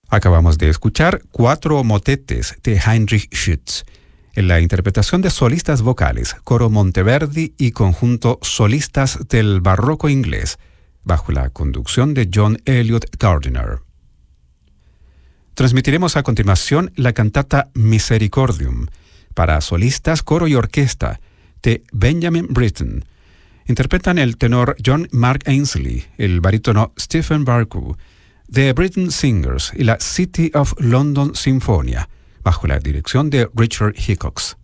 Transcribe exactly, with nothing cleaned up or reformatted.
Acabamos de escuchar cuatro motetes de Heinrich Schütz, en la interpretación de solistas vocales, Coro Monteverdi y conjunto Solistas del Barroco Inglés, bajo la conducción de John Eliot Gardiner. Transmitiremos a continuación la cantata Misericordium, para solistas, coro y orquesta, de Benjamin Britten. Interpretan el tenor John Mark Ainsley, el barítono Stephen Barku, The Britten Singers y la City of London Sinfonia, bajo la dirección de Richard Hickox.